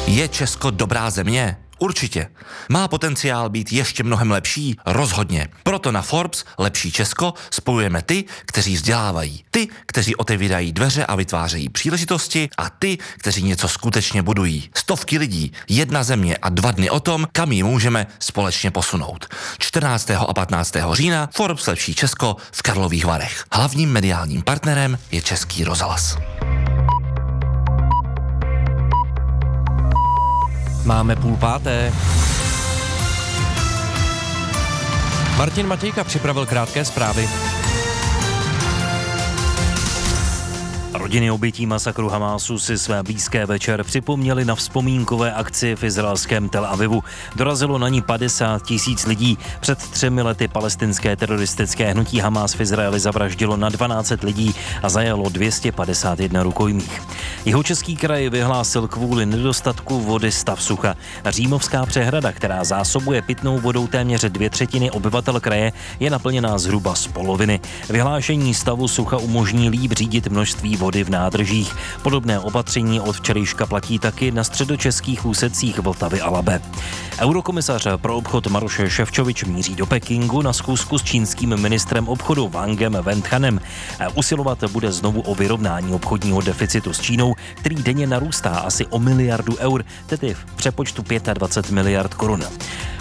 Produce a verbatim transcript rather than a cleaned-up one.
Je Česko dobrá země? Určitě. Má potenciál být ještě mnohem lepší? Rozhodně. Proto na Forbes Lepší Česko spojujeme ty, kteří vzdělávají, ty, kteří otevírají dveře a vytvářejí příležitosti a ty, kteří něco skutečně budují. Stovky lidí, jedna země a dva dny o tom, kam ji můžeme společně posunout. čtrnáctého a patnáctého října Forbes Lepší Česko v Karlových Varech. Hlavním mediálním partnerem je Český rozhlas. Máme půl páté. Martin Matějka připravil krátké zprávy. Rodiny obětí masakru Hamásu si své blízké večer připomněli na vzpomínkové akci v izraelském Tel Avivu. Dorazilo na ní padesát tisíc lidí. Před třemi lety palestinské teroristické hnutí Hamás v Izraeli zavraždilo na dvanáct set lidí a zajalo dvě stě padesát jedna rukojmích. Jihočeský kraj vyhlásil kvůli nedostatku vody stav sucha. Římovská přehrada, která zásobuje pitnou vodou téměř dvě třetiny obyvatel kraje, je naplněná zhruba z poloviny. Vyhlášení stavu sucha umožní líp řídit množství vody v nádržích. Podobné opatření od včerejška platí taky na středočeských úsecích Vltavy a Labe. Eurokomisař pro obchod Maroš Šefčovič míří do Pekingu na schůzku s čínským ministrem obchodu Wangem Wenthanem. Usilovat bude znovu o vyrovnání obchodního deficitu s Čínou, který denně narůstá asi o miliardu eur, tedy v přepočtu dvacet pět miliard korun.